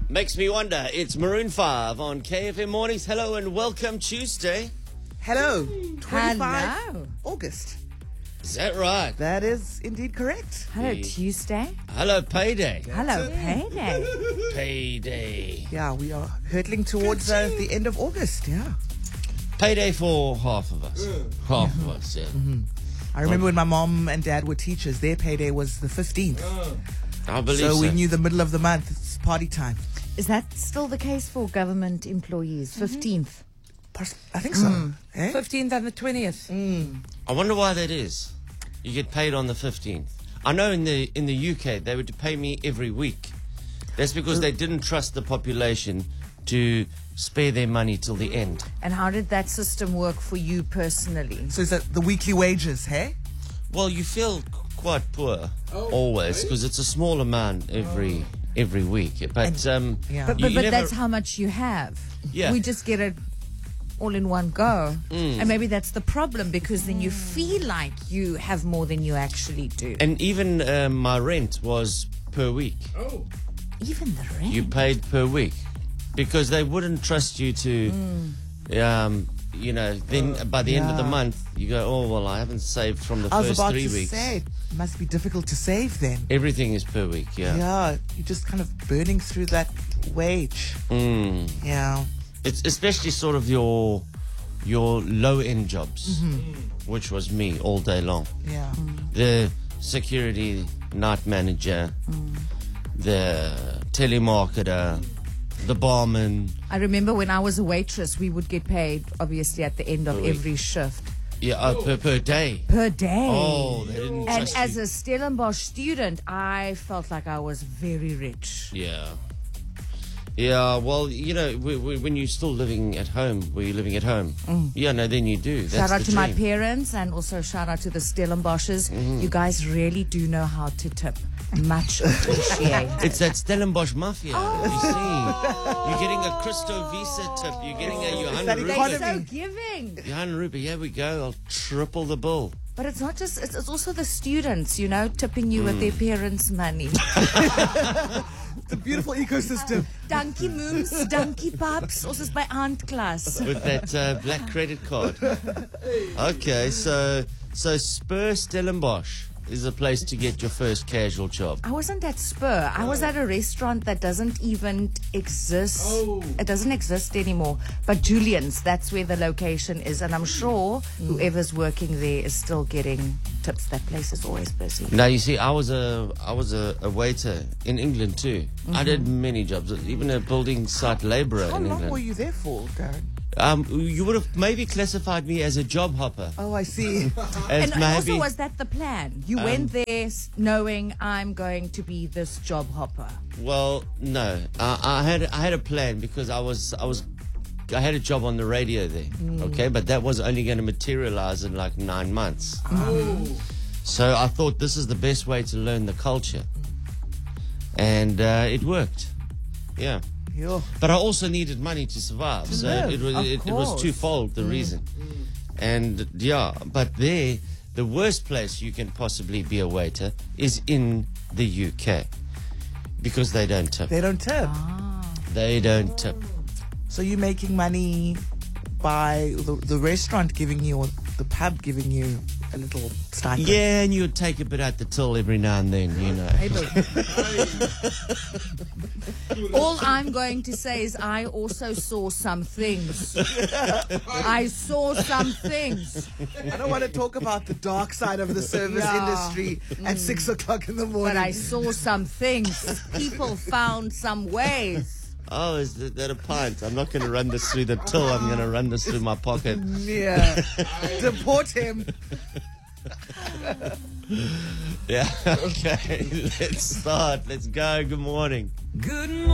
Makes me wonder. It's Maroon 5 on KFM Mornings. Hello and welcome Tuesday. Hello. 25 Hello. August. Is that right? That is indeed correct. Hello, Yeah. Tuesday. Hello, payday. Hello, payday. Payday. Yeah, we are hurtling towards the end of August. Yeah. Payday for half of us. Half of us, yeah. I remember when my mom and dad were teachers, their payday was the 15th. I believe so. So we knew the middle of the month, it's party time. Is that still the case for government employees? 15th. I think so. Eh? 15th and the 20th. I wonder why that is. You get paid on the 15th. I know in the UK they would pay me every week. That's because they didn't trust the population to spare their money till the end. And how did that system work for you personally? So is that the weekly wages, hey? Well, you feel quite poor always because it's a small amount every week. But Yeah. But, you but never- that's how much you have. Yeah. We just get it all in one go. And maybe that's the problem, because then you feel like you have more than you actually do. And even my rent was per week. Even the rent. You paid per week because they wouldn't trust you to, then by the end of the Yeah. month, you go, oh, well, I haven't saved from the I was first about 3 to weeks. say, it must be difficult to save then. Everything is per week, yeah. Yeah, you're just kind of burning through that wage. Yeah. It's especially sort of your low-end jobs, which was me all day long. Yeah. The security night manager, the telemarketer, the barman. I remember when I was a waitress, we would get paid, obviously, at the end of Per week. every shift. Yeah, per day. Per day. Oh, they didn't And trust as you. a Stellenbosch student, I felt like I was very rich. Yeah. Yeah, well, when you're still living at home, were you living at home? Yeah, no, then you do. That's Shout out the to my dream. parents, and also shout out to the Stellenbosches. You guys really do know how to tip. Much appreciated. It's that Stellenbosch mafia. You see, you're getting a Christo Visa tip. You're getting a Johan that They're economy. Rupert. so giving. Johan Rupert, here we go. I'll triple the bill. But it's not just, it's also the students, tipping you with their parents' money. The beautiful ecosystem. Dankie moons, dankie paps, ons is by aandklas. With that black credit card. Okay, so Spur Stellenbosch is a place to get your first casual job. I wasn't at Spur. I was at a restaurant that doesn't even exist. It doesn't exist anymore. But Julian's, that's where the location is. And I'm sure whoever's working there is still getting tips. That place is always busy. Now you see, I was a waiter in England too. I did many jobs, even a building site labourer How in long England. were you there for, Darren? You would have maybe classified me as a job hopper. Oh, I see. As And also, was that the plan? You went there knowing I'm going to be this job hopper. Well, no. I had a plan because I had a job on the radio there. Okay, but that was only going to materialize in like 9 months. So I thought this is the best way to learn the culture, and it worked. Yeah. Yo. But I also needed money to survive, so live, it was twofold the reason. And yeah, but there, the worst place you can possibly be a waiter is in the UK, because they don't tip. They don't tip. They don't tip. So you're making money by the restaurant giving you, or the pub giving you a little stipend. Yeah, and you'd take a bit at the till every now and then, All I'm going to say is I also saw some things. I saw some things. I don't want to talk about the dark side of the service Yeah. industry at 6 o'clock in the morning. But I saw some things. People found some ways. Oh, is that a pint? I'm not going to run this through the till. I'm going to run this through my pocket. Yeah. Deport him. Yeah, okay. Let's start. Let's go. Good morning. Good